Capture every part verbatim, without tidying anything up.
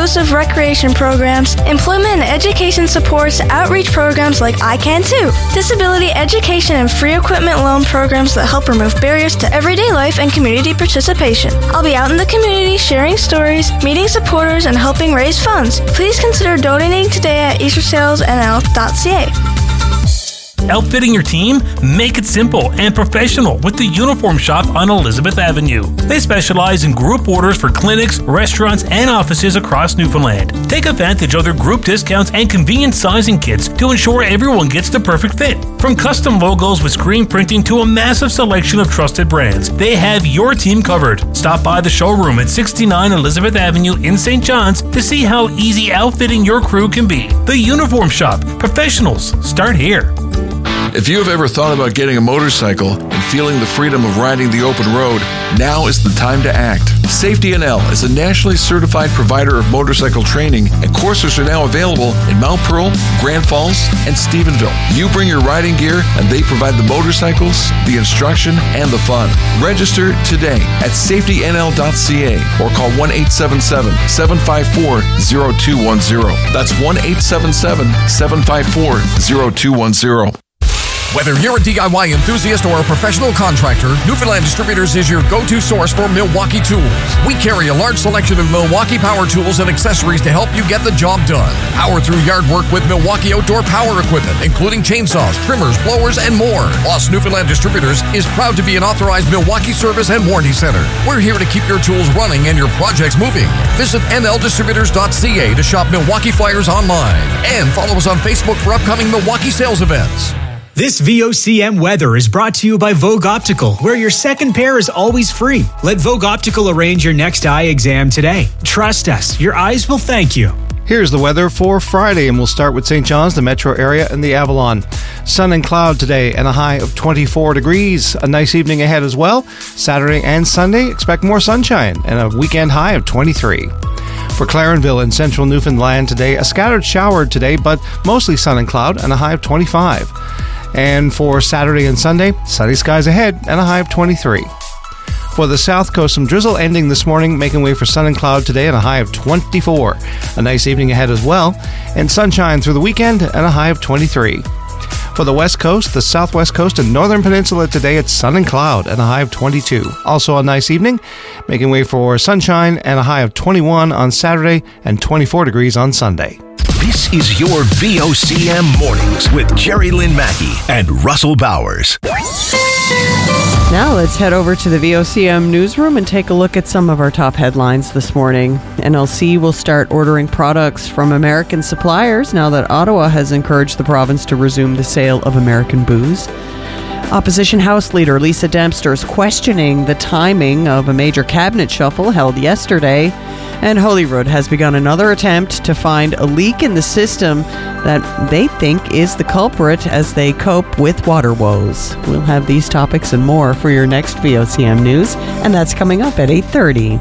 inclusive recreation programs, employment and education supports, outreach programs like I Can Too, disability education and free equipment loan programs that help remove barriers to everyday life and community participation. I'll be out in the community sharing stories, meeting supporters, and helping raise funds. Please consider donating today at easter sales n l dot c a. Outfitting your team? Make it simple and professional with the Uniform Shop on Elizabeth Avenue. They specialize in group orders for clinics, restaurants, and offices across Newfoundland. Take advantage of their group discounts and convenient sizing kits to ensure everyone gets the perfect fit. From custom logos with screen printing to a massive selection of trusted brands, they have your team covered. Stop by the showroom at sixty-nine Elizabeth Avenue in Saint John's to see how easy outfitting your crew can be. The Uniform Shop. Professionals start here. If you have ever thought about getting a motorcycle and feeling the freedom of riding the open road, now is the time to act. Safety N L is a nationally certified provider of motorcycle training, and courses are now available in Mount Pearl, Grand Falls, and Stephenville. You bring your riding gear, and they provide the motorcycles, the instruction, and the fun. Register today at safety n l dot c a or call one eight seven seven, seven five four, zero two one zero. That's one eight seven seven, seven five four, zero two one zero. Whether you're a D I Y enthusiast or a professional contractor, Newfoundland Distributors is your go-to source for Milwaukee tools. We carry a large selection of Milwaukee power tools and accessories to help you get the job done. Power through yard work with Milwaukee outdoor power equipment, including chainsaws, trimmers, blowers, and more. Plus, Newfoundland Distributors is proud to be an authorized Milwaukee service and warranty center. We're here to keep your tools running and your projects moving. Visit n l distributors dot c a to shop Milwaukee flyers online. And follow us on Facebook for upcoming Milwaukee sales events. This V O C M weather is brought to you by Vogue Optical, where your second pair is always free. Let Vogue Optical arrange your next eye exam today. Trust us, your eyes will thank you. Here's the weather for Friday, and we'll start with Saint John's, the metro area, and the Avalon. Sun and cloud today, and a high of twenty-four degrees. A nice evening ahead as well. Saturday and Sunday, expect more sunshine, and a weekend high of twenty-three. For Clarenville in central Newfoundland today, a scattered shower today, but mostly sun and cloud, and a high of twenty-five. And for Saturday and Sunday, sunny skies ahead, and a high of twenty-three. For the South Coast, some drizzle ending this morning, making way for sun and cloud today, and a high of twenty-four. A nice evening ahead as well, and sunshine through the weekend, and a high of twenty-three. For the West Coast, the Southwest Coast, and Northern Peninsula today, it's sun and cloud, and a high of twenty-two. Also a nice evening, making way for sunshine, and a high of twenty-one on Saturday, and twenty-four degrees on Sunday. This is your V O C M Mornings with Jerry Lynn Mackey and Russell Bowers. Now let's head over to the V O C M newsroom and take a look at some of our top headlines this morning. N L C will start ordering products from American suppliers now that Ottawa has encouraged the province to resume the sale of American booze. Opposition House Leader Lisa Dempster is questioning the timing of a major cabinet shuffle held yesterday. And Holyrood has begun another attempt to find a leak in the system that they think is the culprit as they cope with water woes. We'll have these topics and more for your next V O C M News, and that's coming up at eight thirty.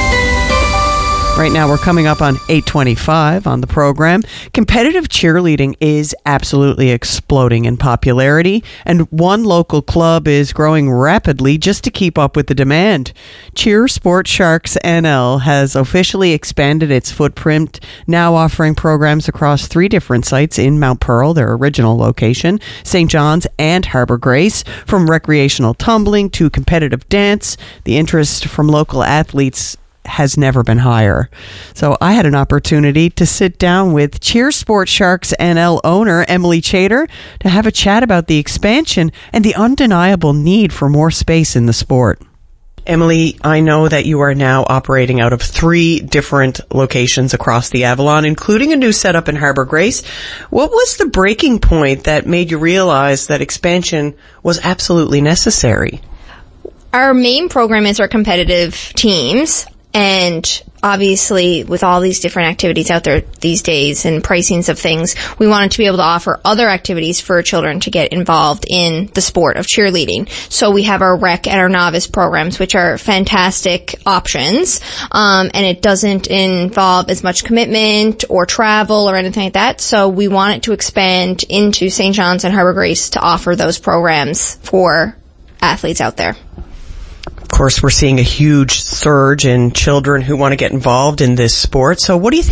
Right now, we're coming up on eight twenty-five on the program. Competitive cheerleading is absolutely exploding in popularity, and one local club is growing rapidly just to keep up with the demand. Cheer Sport Sharks N L has officially expanded its footprint, now offering programs across three different sites in Mount Pearl, their original location, Saint John's, and Harbour Grace. From recreational tumbling to competitive dance, the interest from local athletes has never been higher. So I had an opportunity to sit down with Cheer Sport Sharks N L owner Emily Chater to have a chat about the expansion and the undeniable need for more space in the sport. Emily, I know that you are now operating out of three different locations across the Avalon, including a new setup in Harbour Grace. What was the breaking point that made you realize that expansion was absolutely necessary? Our main program is our competitive teams. And obviously, with all these different activities out there these days and pricings of things, we wanted to be able to offer other activities for children to get involved in the sport of cheerleading. So we have our rec and our novice programs, which are fantastic options. Um, and it doesn't involve as much commitment or travel or anything like that. So we wanted to expand into Saint John's and Harbour Grace to offer those programs for athletes out there. Of course, we're seeing a huge surge in children who want to get involved in this sport. So what do you think